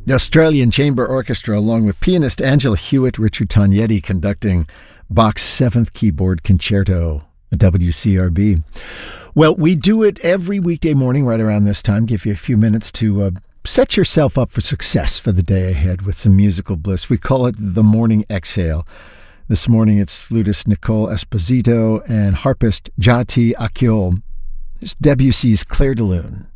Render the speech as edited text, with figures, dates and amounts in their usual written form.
The Australian Chamber Orchestra, along with pianist Angela Hewitt, Richard Tognetti conducting Bach's 7th Keyboard Concerto, a WCRB. Well, we do it every weekday morning right around this time, give you a few minutes to set yourself up for success for the day ahead with some musical bliss. We call it the Morning Exhale. This morning it's flutist Nicole Esposito and harpist Jati Akyol. It's Debussy's Clair de Lune.